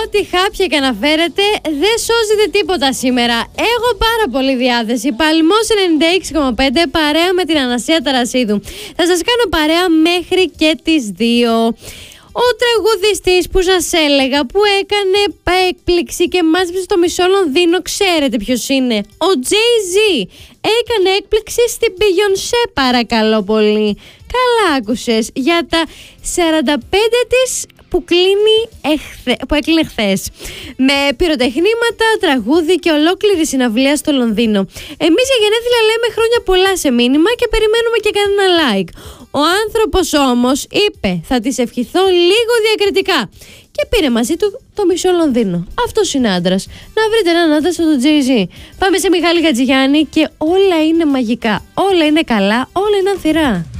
Ό,τι χάπια και αναφέρετε δεν σώζεται τίποτα σήμερα. Έχω πάρα πολύ διάθεση. Παλμός 96,5 παρέα με την Αναστασία Ταρασίδου. Θα σας κάνω παρέα μέχρι και τις 2. Ο τραγουδιστής που σας έλεγα που έκανε έκπληξη και μάζεψε στο μισό Λονδίνο, ξέρετε ποιος είναι? Ο Jay-Z. Έκανε έκπληξη στην Beyoncé, παρακαλώ πολύ. Καλά άκουσες, για τα 45 της που έκλεινε χθες. Με πυροτεχνήματα, τραγούδι και ολόκληρη συναυλία στο Λονδίνο. Εμείς για γενέθλια λέμε χρόνια πολλά σε μήνυμα και περιμένουμε και κανένα like. Ο άνθρωπος όμως είπε θα της ευχηθώ λίγο διακριτικά και πήρε μαζί του το μισό Λονδίνο. Αυτός είναι άντρας. Να βρείτε έναν άντρα στον Jay-Z. Πάμε σε Μιχάλη Χατζηγιάννη και όλα είναι μαγικά. Όλα είναι καλά, όλα είναι ανθυρά.